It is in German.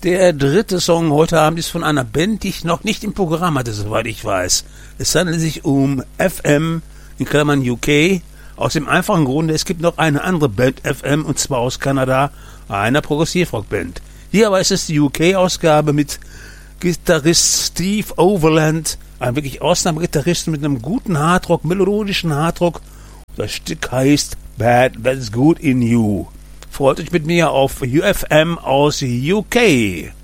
Der dritte Song heute Abend ist von einer Band, die ich noch nicht im Programm hatte, soweit ich weiß. Es handelt sich um FM, in Klammern UK, aus dem einfachen Grunde, es gibt noch eine andere Band, FM, und zwar aus Kanada, einer Progressivrockband. Hier aber ist es die UK-Ausgabe mit Gitarrist Steve Overland, ein wirklich Ausnahmegitarristen mit einem guten Hardrock, melodischen Hardrock. Das Stück heißt Bad That's Good in You. Freut euch mit mir auf UFM aus UK.